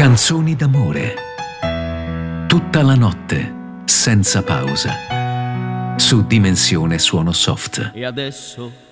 Canzoni d'amore. Tutta la notte, senza pausa. Su Dimensione Suono Soft. E adesso